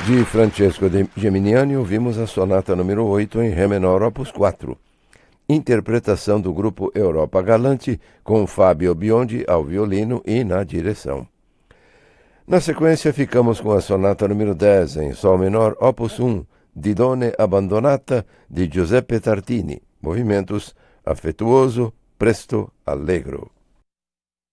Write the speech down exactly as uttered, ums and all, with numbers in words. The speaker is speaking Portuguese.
De Francesco Geminiani, ouvimos a sonata número oito em Ré menor, opus quatro. Interpretação do grupo Europa Galante, com Fábio Biondi ao violino e na direção. Na sequência, ficamos com a sonata número dez em Sol menor, opus um, Didone Abbandonata, de Giuseppe Tartini. Movimentos afetuoso, presto, allegro.